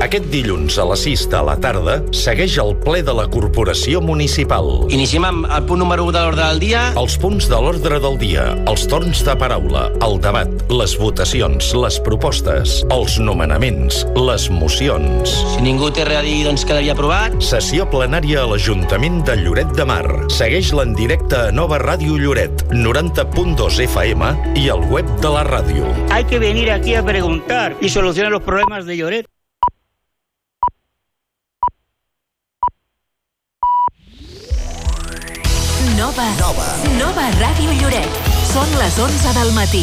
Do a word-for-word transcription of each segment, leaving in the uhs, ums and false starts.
Aquest dilluns a les sis de la tarda segueix el ple de la Corporació Municipal. Iniciem amb el punt número u de l'ordre del dia. Els punts de l'ordre del dia, els torns de paraula, el debat, les votacions, les propostes, els nomenaments, les mocions. Si ningú té res a dir, doncs quedaria aprovat. Sessió plenària a l'Ajuntament de Lloret de Mar. Segueix-la en directe a Nova Ràdio Lloret, noranta punt dos F M i al web de la ràdio. Hay que venir aquí a preguntar y solucionar los problemas de Lloret. Nova, Nova, Nova Ràdio Lloret. Són les onze del matí.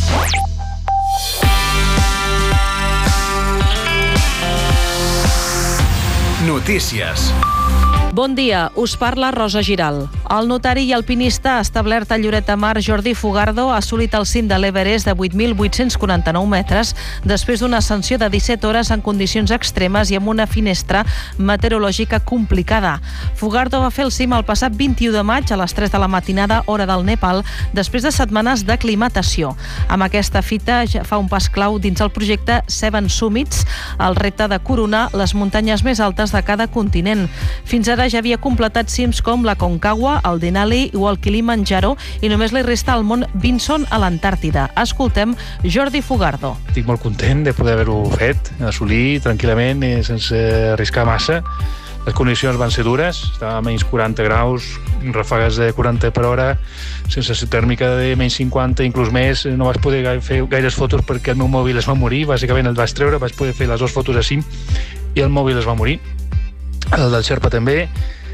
Notícies. Bon dia, us parla Rosa Giral. El notari i alpinista establert a Lloret de Mar, Jordi Fugardo, ha assolit el cim de l'Everest de vuit mil vuit-cents quaranta-nou metres després d'una ascensió de disset hores en condicions extremes i amb una finestra meteorològica complicada. Fugardo va fer el cim el passat vint-i-u de maig a les tres de la matinada, hora del Nepal, després de setmanes d'aclimatació. Amb aquesta fita ja fa un pas clau dins el projecte Seven Summits, el repte de coronar les muntanyes més altes de cada continent. Fins ara ja havia completat cims com la Concagua, el Denali o el Kilimanjaro i només li resta el Mont Vinson a l'Antàrtida. Escoltem Jordi Fugardo. Estic molt content de poder haver-ho fet, assolir tranquil·lament i sense arriscar massa. Les condicions van ser dures, estava a menys quaranta graus, ràfegues de quaranta per hora, sensació tèrmica de menys cinquanta, inclús més. No vaig poder fer gaires fotos perquè el meu mòbil es va morir, bàsicament el vaig treure, vaig poder fer les dues fotos a cim i el mòbil es va morir. El del Xerpa també,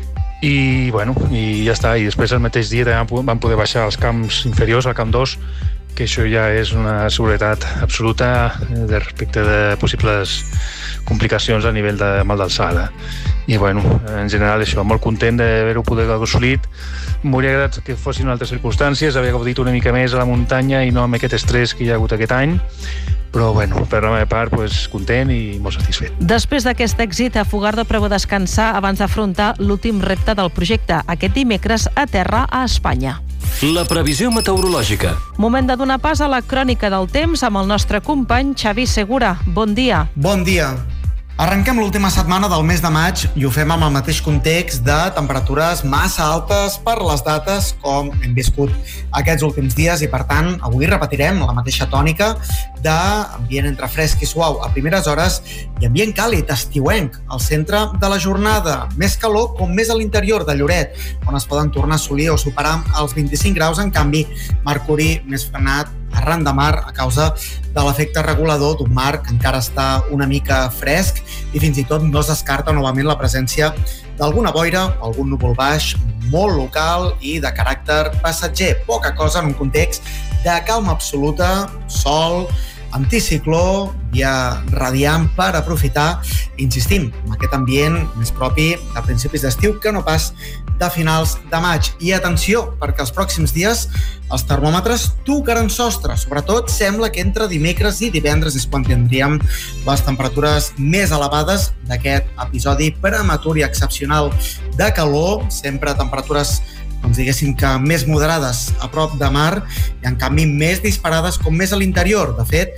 i bueno, i ja està. I després el mateix dia també vam poder baixar als camps inferiors, al camp dos, que això ja és una seguretat absoluta de respecte de possibles complicacions a nivell de mal d'alçada. I bueno, en general això, molt content d'haver-ho poder assolit. M'hauria agradat que fossin altres circumstàncies, haver gaudit una mica més a la muntanya i no amb aquest estrès que hi ha hagut aquest any. Però, bueno, per la meva part, pues, content i molt satisfet. Després d'aquest èxit, Fugardo preveu descansar abans d'afrontar l'últim repte del projecte, aquest dimecres a terra a Espanya. La previsió meteorològica. Moment de donar pas a la crònica del temps amb el nostre company Xavi Segura. Bon dia. Bon dia. Arrenquem l'última setmana del mes de maig i ho fem amb el mateix context de temperatures massa altes per les dates com hem viscut aquests últims dies i, per tant, avui repetirem la mateixa tònica d'ambient entre fresc i suau a primeres hores i ambient càlid, estiuenc, al centre de la jornada. Més calor com més a l'interior de Lloret, on es poden tornar a assolir o superar els vint-i-cinc graus. En canvi, mercuri més frenat arran de mar a causa de l'efecte regulador d'un mar que encara està una mica fresc i fins i tot no es descarta novament la presència d'alguna boira o algun núvol baix molt local i de caràcter passatger. Poca cosa en un context de calma absoluta, sol, anticicló, dia radiant per aprofitar, insistim, amb aquest ambient més propi de principis d'estiu que no pas de finals de maig. I atenció, perquè els pròxims dies els termòmetres tocaran sostre. Sobretot sembla que entre dimecres i divendres és quan tindríem les temperatures més elevades d'aquest episodi prematur i excepcional de calor, sempre temperatures doncs diguéssim que més moderades a prop de mar i en canvi més disparades com més a l'interior. De fet,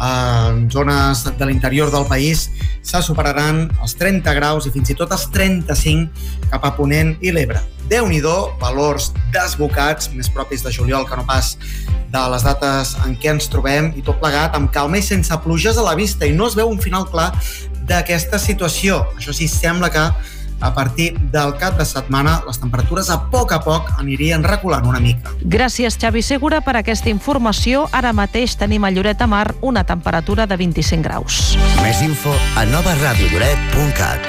en zones de l'interior del país se superaran els trenta graus i fins i tot els trenta-cinc cap a Ponent i l'Ebre. Déu-n'hi-do, valors desbocats, més propis de juliol que no pas de les dates en què ens trobem, i tot plegat amb calma i sense pluges a la vista, i no es veu un final clar d'aquesta situació. Això sí, sembla que a partir del cap de setmana les temperatures a poc a poc anirien reculant una mica. Gràcies, Xavi Segura, per aquesta informació. Ara mateix tenim a Lloret de Mar una temperatura de vint-i-cinc graus. Més info a nova ràdio lloret punt cat.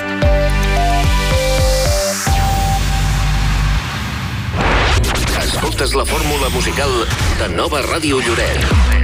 Escoltes la fórmula musical de Nova Ràdio Lloret.